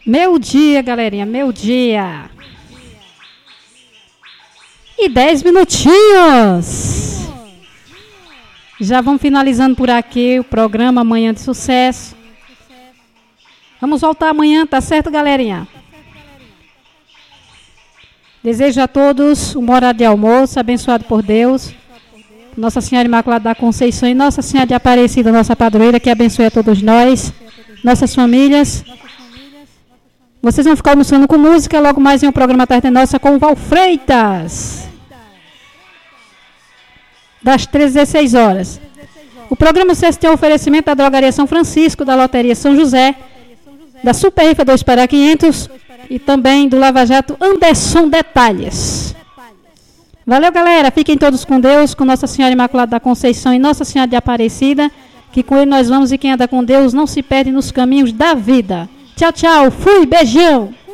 Meu dia, galerinha, meu dia. E 10 minutinhos. Já vamos finalizando por aqui o programa Manhã de Sucesso. Vamos voltar amanhã, tá certo, galerinha? Desejo a todos um horário de almoço, abençoado por Deus. Nossa Senhora Imaculada da Conceição e Nossa Senhora de Aparecida, nossa padroeira, que abençoe a todos nós, nossas famílias. Vocês vão ficar almoçando com música, logo mais em um programa Tarde Nossa com o Val Freitas. Das 13 às 16 horas. O programa CES tem o oferecimento da Drogaria São Francisco, da Loteria São José, da Super Rifa 2 para 500 e também do Lava Jato Anderson Detalhes. Valeu, galera. Fiquem todos com Deus, com Nossa Senhora Imaculada da Conceição e Nossa Senhora de Aparecida, que com Ele nós vamos e quem anda com Deus não se perde nos caminhos da vida. Tchau, tchau. Fui, beijão.